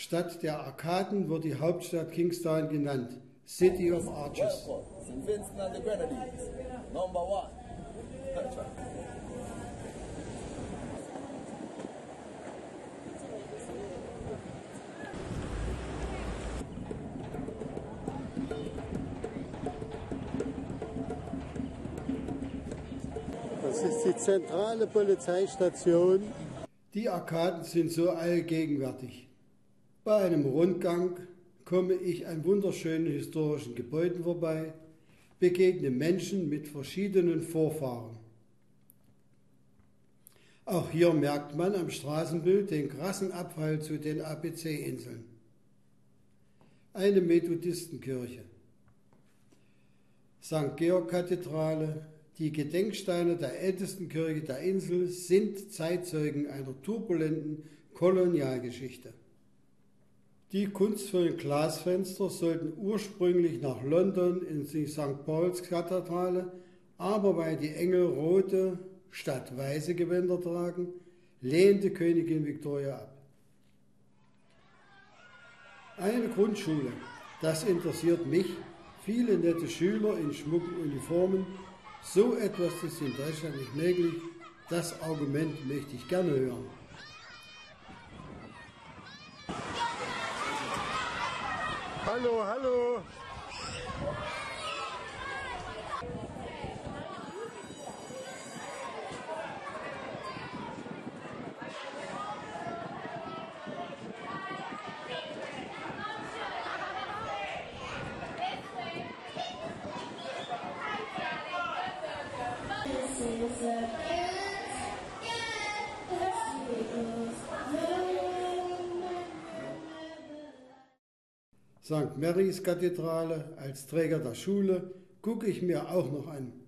Stadt der Arkaden wird die Hauptstadt Kingstown genannt, City of Arches. St. Vincent and the Grenadines, number one. Das ist die zentrale Polizeistation. Die Arkaden sind so allgegenwärtig. Bei einem Rundgang komme ich an wunderschönen historischen Gebäuden vorbei, begegne Menschen mit verschiedenen Vorfahren. Auch hier merkt man am Straßenbild den krassen Abfall zu den ABC-Inseln. Eine Methodistenkirche, St. Georg-Kathedrale, die Gedenksteine der ältesten Kirche der Insel sind Zeitzeugen einer turbulenten Kolonialgeschichte. Die kunstvollen Glasfenster sollten ursprünglich nach London in die St. Paul's Kathedrale, aber weil die Engel rote statt weiße Gewänder tragen, lehnte Königin Victoria ab. Eine Grundschule, das interessiert mich, viele nette Schüler in schmucken Uniformen. So etwas ist in Deutschland nicht möglich. Das Argument möchte ich gerne hören. Hallo, hallo! St. Marys Kathedrale als Träger der Schule gucke ich mir auch noch an.